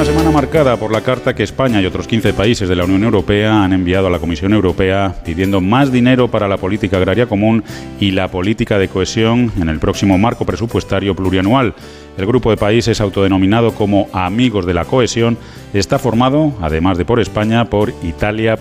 una semana marcada por la carta que España y otros 15 países de la Unión Europea han enviado a la Comisión Europea pidiendo más dinero para la política agraria común y la política de cohesión en el próximo marco presupuestario plurianual. El grupo de países autodenominado como Amigos de la Cohesión está formado, además de por España, por Italia,